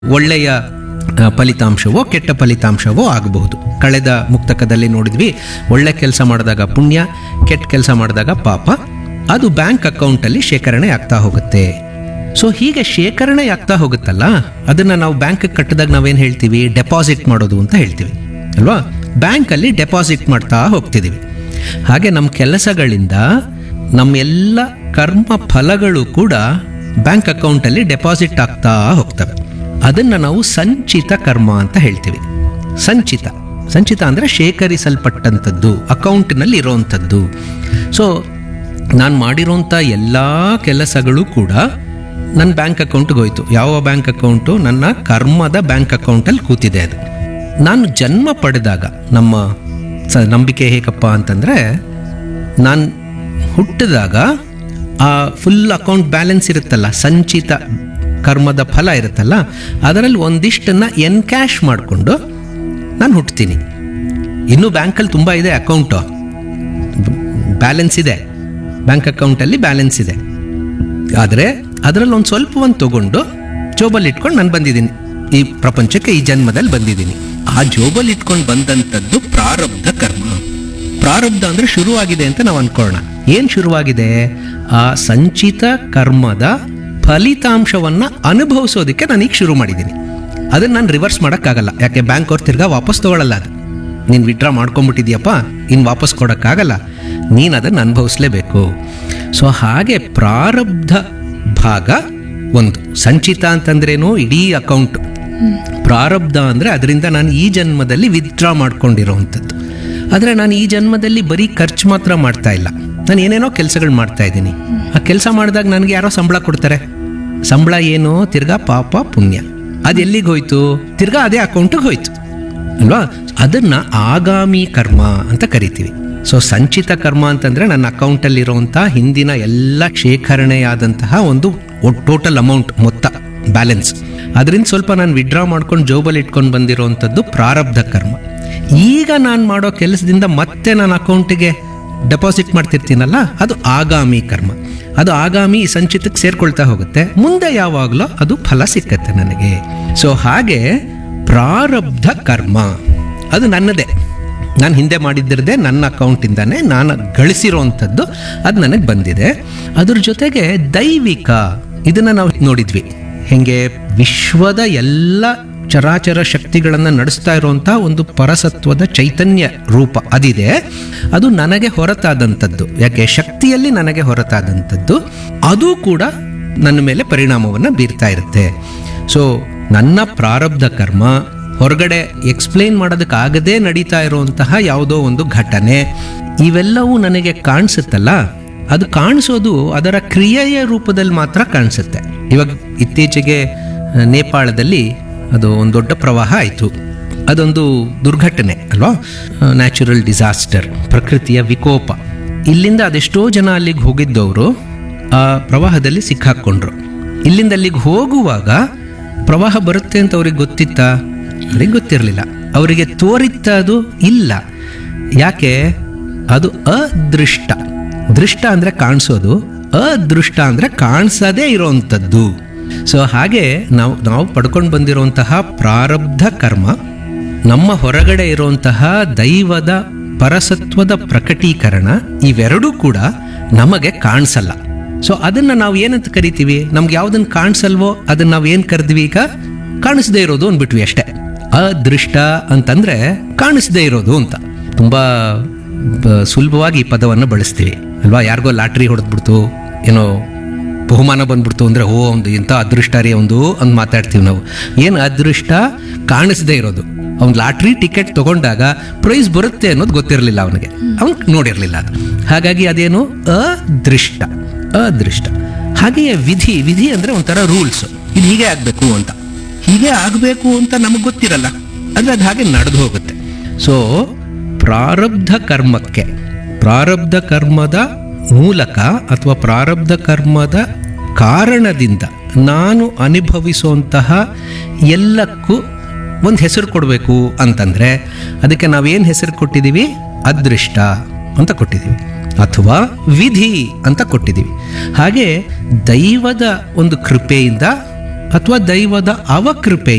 ಒಳ್ಳೆಯ ಫಲಿತಾಂಶವೋ ಕೆಟ್ಟ ಫಲಿತಾಂಶವೋ ಆಗಬಹುದು. ಕಳೆದ ಮುಕ್ತಕದಲ್ಲಿ ನೋಡಿದ್ವಿ, ಒಳ್ಳೆ ಕೆಲಸ ಮಾಡಿದಾಗ ಪುಣ್ಯ, ಕೆಟ್ಟ ಕೆಲಸ ಮಾಡಿದಾಗ ಪಾಪ, ಅದು ಬ್ಯಾಂಕ್ ಅಕೌಂಟಲ್ಲಿ ಶೇಖರಣೆ ಆಗ್ತಾ ಹೋಗುತ್ತೆ. ಸೊ ಹೀಗೆ ಶೇಖರಣೆ ಆಗ್ತಾ ಹೋಗುತ್ತಲ್ಲ, ಅದನ್ನು ನಾವು ಬ್ಯಾಂಕ್ ಕಟ್ಟಿದಾಗ ನಾವೇನು ಹೇಳ್ತೀವಿ, ಡೆಪಾಸಿಟ್ ಮಾಡೋದು ಅಂತ ಹೇಳ್ತೀವಿ ಅಲ್ವಾ. ಬ್ಯಾಂಕಲ್ಲಿ ಡೆಪಾಸಿಟ್ ಮಾಡ್ತಾ ಹೋಗ್ತಿದ್ದೀವಿ. ಹಾಗೆ ನಮ್ಮ ಕೆಲಸಗಳಿಂದ ನಮ್ಮೆಲ್ಲ ಕರ್ಮ ಫಲಗಳು ಕೂಡ ಬ್ಯಾಂಕ್ ಅಕೌಂಟಲ್ಲಿ ಡೆಪಾಸಿಟ್ ಆಗ್ತಾ ಹೋಗ್ತವೆ. ಅದನ್ನು ನಾವು ಸಂಚಿತ ಕರ್ಮ ಅಂತ ಹೇಳ್ತೀವಿ. ಸಂಚಿತ ಅಂದರೆ ಶೇಖರಿಸಲ್ಪಟ್ಟಂಥದ್ದು, ಅಕೌಂಟ್ನಲ್ಲಿ ಇರೋವಂಥದ್ದು. ಸೊ ನಾನು ಮಾಡಿರೋಂಥ ಎಲ್ಲ ಕೆಲಸಗಳು ಕೂಡ ನನ್ನ ಬ್ಯಾಂಕ್ ಅಕೌಂಟ್ಗೆ ಹೋಯ್ತು. ಯಾವ ಬ್ಯಾಂಕ್ ಅಕೌಂಟು? ನನ್ನ ಕರ್ಮದ ಬ್ಯಾಂಕ್ ಅಕೌಂಟಲ್ಲಿ ಕೂತಿದೆ ಅದು. ನಾನು ಜನ್ಮ ಪಡೆದಾಗ ನಮ್ಮ ನಂಬಿಕೆ ಹೇಗಪ್ಪ ಅಂತಂದರೆ, ನಾನು ಹುಟ್ಟಿದಾಗ ಆ ಫುಲ್ ಅಕೌಂಟ್ ಬ್ಯಾಲೆನ್ಸ್ ಇರುತ್ತಲ್ಲ, ಸಂಚಿತ ಕರ್ಮದ ಫಲ ಇರುತ್ತಲ್ಲ, ಅದರಲ್ಲಿ ಒಂದಿಷ್ಟನ್ನು ಎನ್ಕ್ಯಾಶ್ ಮಾಡಿಕೊಂಡು ನಾನು ಹುಟ್ತೀನಿ. ಇನ್ನೂ ಬ್ಯಾಂಕಲ್ಲಿ ತುಂಬ ಇದೆ, ಅಕೌಂಟು ಬ್ಯಾಲೆನ್ಸ್ ಇದೆ, ಬ್ಯಾಂಕ್ ಅಕೌಂಟಲ್ಲಿ ಬ್ಯಾಲೆನ್ಸ್ ಇದೆ. ಆದರೆ ಅದರಲ್ಲಿ ಒಂದು ಸ್ವಲ್ಪವನ್ನು ತೊಗೊಂಡು ಜೋಬಲ್ಲಿ ಇಟ್ಕೊಂಡು ನಾನು ಬಂದಿದ್ದೀನಿ ಈ ಪ್ರಪಂಚಕ್ಕೆ, ಈ ಜನ್ಮದಲ್ಲಿ ಬಂದಿದ್ದೀನಿ. ಆ ಜೋಬಲ್ಲಿ ಇಟ್ಕೊಂಡು ಬಂದಂಥದ್ದು ಪ್ರಾರಬ್ಧ ಕರ್ಮ. ಪ್ರಾರಬ್ಧ ಅಂದರೆ ಶುರುವಾಗಿದೆ ಅಂತ ನಾವು ಅಂದ್ಕೊಳ್ಳೋಣ. ಏನು ಶುರುವಾಗಿದೆ? ಆ ಸಂಚಿತ ಕರ್ಮದ ಫಲಿತಾಂಶವನ್ನು ಅನುಭವಿಸೋದಕ್ಕೆ ನಾನೀಗ ಶುರು ಮಾಡಿದ್ದೀನಿ. ಅದನ್ನು ನಾನು ರಿವರ್ಸ್ ಮಾಡೋಕ್ಕಾಗಲ್ಲ. ಯಾಕೆ? ಬ್ಯಾಂಕ್ ಅವ್ರು ತಿರ್ಗಾ ವಾಪಸ್ ತೊಗೊಳ್ಳಲ್ಲ. ಅದು ನೀನು ವಿಡ್ರಾ ಮಾಡ್ಕೊಂಬಿಟ್ಟಿದ್ಯಪ್ಪ, ಇನ್ನು ವಾಪಸ್ ಕೊಡೋಕ್ಕಾಗಲ್ಲ, ನೀನು ಅದನ್ನು ಅನುಭವಿಸ್ಲೇಬೇಕು. ಸೊ ಹಾಗೆ ಪ್ರಾರಬ್ಧ ಭಾಗ ಒಂದು. ಸಂಚಿತ ಅಂತಂದ್ರೇನು? ಇಡೀ ಅಕೌಂಟು. ಪ್ರಾರಬ್ಧ ಅಂದರೆ ಅದರಿಂದ ನಾನು ಈ ಜನ್ಮದಲ್ಲಿ ವಿತ್ಡ್ರಾ ಮಾಡ್ಕೊಂಡಿರೋವಂಥದ್ದು. ಆದರೆ ನಾನು ಈ ಜನ್ಮದಲ್ಲಿ ಬರೀ ಖರ್ಚು ಮಾತ್ರ ಮಾಡ್ತಾ ಇಲ್ಲ, ನಾನು ಏನೇನೋ ಕೆಲಸಗಳು ಮಾಡ್ತಾ ಇದ್ದೀನಿ. ಆ ಕೆಲಸ ಮಾಡಿದಾಗ ನನಗೆ ಯಾರೋ ಸಂಬಳ ಕೊಡ್ತಾರೆ. ಸಂಬಳ ಏನು? ತಿರ್ಗಾ ಪಾಪ ಪುಣ್ಯ. ಅದು ಎಲ್ಲಿಗೆ ಹೋಯ್ತು? ತಿರ್ಗಾ ಅದೇ ಅಕೌಂಟಿಗೆ ಹೋಯ್ತು ಅಲ್ವಾ. ಅದನ್ನು ಆಗಾಮಿ ಕರ್ಮ ಅಂತ ಕರಿತೀವಿ. ಸೊ ಸಂಚಿತ ಕರ್ಮ ಅಂತಂದರೆ ನನ್ನ ಅಕೌಂಟಲ್ಲಿರುವಂಥ ಹಿಂದಿನ ಎಲ್ಲ ಶೇಖರಣೆಯಾದಂತಹ ಒಂದು ಟೋಟಲ್ ಅಮೌಂಟ್, ಮೊತ್ತ, ಬ್ಯಾಲೆನ್ಸ್. ಅದರಿಂದ ಸ್ವಲ್ಪ ನಾನು ವಿಡ್ರಾ ಮಾಡ್ಕೊಂಡು ಜೋಬಲ್ಲಿ ಇಟ್ಕೊಂಡು ಬಂದಿರೋವಂಥದ್ದು ಪ್ರಾರಬ್ಧ ಕರ್ಮ. ಈಗ ನಾನು ಮಾಡೋ ಕೆಲಸದಿಂದ ಮತ್ತೆ ನನ್ನ ಅಕೌಂಟಿಗೆ ಡೆಪಾಸಿಟ್ ಮಾಡ್ತಿರ್ತೀನಲ್ಲ, ಅದು ಆಗಾಮಿ ಕರ್ಮ. ಅದು ಆಗಾಮಿ ಸಂಚಿತಕ್ಕೆ ಸೇರ್ಕೊಳ್ತಾ ಹೋಗುತ್ತೆ. ಮುಂದೆ ಯಾವಾಗಲೂ ಅದು ಫಲ ಸಿಕ್ಕತ್ತೆ ನನಗೆ. ಸೊ ಹಾಗೆ ಪ್ರಾರಬ್ಧ ಕರ್ಮ ಅದು ನನ್ನದೇ. ನಾನು ಹಿಂದೆ ಮಾಡಿದ್ದಿರದೆ ನನ್ನ ಅಕೌಂಟಿಂದಾನೆ ನಾನು ಗಳಿಸಿರೋವಂಥದ್ದು ಅದು ನನಗೆ ಬಂದಿದೆ. ಅದ್ರ ಜೊತೆಗೆ ದೈವಿಕ, ಇದನ್ನು ನಾವು ನೋಡಿದ್ವಿ. ಹೆಂಗೆ ವಿಶ್ವದ ಎಲ್ಲ ಚರಾಚರ ಶಕ್ತಿಗಳನ್ನು ನಡೆಸ್ತಾ ಇರುವಂಥ ಒಂದು ಪರಸತ್ವದ ಚೈತನ್ಯ ರೂಪ ಅದಿದೆ. ಅದು ನನಗೆ ಹೊರತಾದಂಥದ್ದು. ಯಾಕೆ? ಶಕ್ತಿಯಲ್ಲಿ ನನಗೆ ಹೊರತಾದಂಥದ್ದು. ಅದು ಕೂಡ ನನ್ನ ಮೇಲೆ ಪರಿಣಾಮವನ್ನು ಬೀರ್ತಾ ಇರುತ್ತೆ. ಸೊ ನನ್ನ ಪ್ರಾರಬ್ಧ ಕರ್ಮ ಹೊರಗಡೆ ಎಕ್ಸ್ಪ್ಲೇನ್ ಮಾಡೋದಕ್ಕಾಗದೇ ನಡೀತಾ ಇರುವಂತಹ ಯಾವುದೋ ಒಂದು ಘಟನೆ, ಇವೆಲ್ಲವೂ ನನಗೆ ಕಾಣಿಸುತ್ತಲ್ಲ, ಅದು ಕಾಣಿಸೋದು ಅದರ ಕ್ರಿಯೆಯ ರೂಪದಲ್ಲಿ ಮಾತ್ರ ಕಾಣಿಸುತ್ತೆ. ಇವಾಗ ಇತ್ತೀಚೆಗೆ ನೇಪಾಳದಲ್ಲಿ ಅದು ಒಂದು ದೊಡ್ಡ ಪ್ರವಾಹ ಆಯಿತು. ಅದೊಂದು ದುರ್ಘಟನೆ ಅಲ್ವಾ, ನ್ಯಾಚುರಲ್ ಡಿಸಾಸ್ಟರ್, ಪ್ರಕೃತಿಯ ವಿಕೋಪ. ಇಲ್ಲಿಂದ ಅದೆಷ್ಟೋ ಜನ ಅಲ್ಲಿಗೆ ಹೋಗಿದ್ದವರು ಆ ಪ್ರವಾಹದಲ್ಲಿ ಸಿಕ್ಕಾಕ್ಕೊಂಡ್ರು. ಇಲ್ಲಿಂದ ಅಲ್ಲಿಗೆ ಹೋಗುವಾಗ ಪ್ರವಾಹ ಬರುತ್ತೆ ಅಂತ ಅವ್ರಿಗೆ ಗೊತ್ತಿತ್ತಾ? ಅವ್ರಿಗೆ ಗೊತ್ತಿರಲಿಲ್ಲ. ಅವರಿಗೆ ತೋರಿತ್ತ ಅದು? ಇಲ್ಲ. ಯಾಕೆ? ಅದು ಅದೃಷ್ಟ. ದೃಷ್ಟ ಅಂದರೆ ಕಾಣಿಸೋದು, ಅದೃಷ್ಟ ಅಂದರೆ ಕಾಣಿಸದೇ ಇರೋವಂಥದ್ದು. ಸೊ ಹಾಗೆ ನಾವು ಪಡ್ಕೊಂಡು ಬಂದಿರುವಂತಹ ಪ್ರಾರಬ್ಧ ಕರ್ಮ, ನಮ್ಮ ಹೊರಗಡೆ ಇರುವಂತಹ ದೈವದ ಪರಸತ್ವದ ಪ್ರಕಟೀಕರಣ, ಇವೆರಡೂ ಕೂಡ ನಮಗೆ ಕಾಣಿಸಲ್ಲ. ಸೊ ಅದನ್ನು ನಾವು ಏನಂತ ಕರಿತೀವಿ? ನಮ್ಗೆ ಯಾವುದನ್ನು ಕಾಣಿಸಲ್ವೋ ಅದನ್ನು ನಾವು ಏನು ಕರೆದ್ವಿ? ಈಗ ಕಾಣಿಸದೇ ಇರೋದು ಅಂದ್ಬಿಟ್ವಿ ಅಷ್ಟೇ. ಅದೃಷ್ಟ ಅಂತಂದರೆ ಕಾಣಿಸದೇ ಇರೋದು ಅಂತ. ತುಂಬ ಸುಲಭವಾಗಿ ಈ ಪದವನ್ನು ಬಳಸ್ತೀವಿ ಅಲ್ವಾ. ಯಾರಿಗೋ ಲಾಟ್ರಿ ಹೊಡೆದ್ಬಿಡ್ತು, ಏನೋ ಬಹುಮಾನ ಬಂದ್ಬಿಡ್ತು ಅಂದರೆ, ಓ ಒಂದು ಇಂಥ ಅದೃಷ್ಟ ರೀ ಒಂದು ಅಂತ ಮಾತಾಡ್ತೀವಿ ನಾವು. ಏನು ಅದೃಷ್ಟ? ಕಾಣಿಸದೇ ಇರೋದು. ಅವ್ನು ಲಾಟ್ರಿ ಟಿಕೆಟ್ ತೊಗೊಂಡಾಗ ಪ್ರೈಸ್ ಬರುತ್ತೆ ಅನ್ನೋದು ಗೊತ್ತಿರಲಿಲ್ಲ ಅವನಿಗೆ, ಅವ್ನು ನೋಡಿರಲಿಲ್ಲ ಅದು. ಹಾಗಾಗಿ ಅದೇನು? ಅದೃಷ್ಟ. ಅದೃಷ್ಟ. ಹಾಗೆಯೇ ವಿಧಿ ಅಂದರೆ ಒಂಥರ ರೂಲ್ಸ್. ಇದು ಹೀಗೆ ಆಗಬೇಕು ಅಂತ, ಹೀಗೆ ಆಗಬೇಕು ಅಂತ ನಮಗೆ ಗೊತ್ತಿರಲ್ಲ, ಅಂದರೆ ಅದು ಹಾಗೆ ನಡೆದು ಹೋಗುತ್ತೆ. ಸೊ ಪ್ರಾರಬ್ಧ ಕರ್ಮಕ್ಕೆ, ಪ್ರಾರಬ್ಧ ಕರ್ಮದ ಮೂಲಕ ಅಥವಾ ಪ್ರಾರಬ್ಧ ಕರ್ಮದ ಕಾರಣದಿಂದ ನಾನು ಅನುಭವಿಸುವಂತಹ ಎಲ್ಲಕ್ಕೂ ಒಂದು ಹೆಸರು ಕೊಡಬೇಕು ಅಂತಂದರೆ ಅದಕ್ಕೆ ನಾವೇನು ಹೆಸರು ಕೊಟ್ಟಿದ್ದೀವಿ? ಅದೃಷ್ಟ ಅಂತ ಕೊಟ್ಟಿದ್ದೀವಿ, ಅಥವಾ ವಿಧಿ ಅಂತ ಕೊಟ್ಟಿದ್ದೀವಿ. ಹಾಗೆ ದೈವದ ಒಂದು ಕೃಪೆಯಿಂದ ಅಥವಾ ದೈವದ ಅವಕೃಪೆ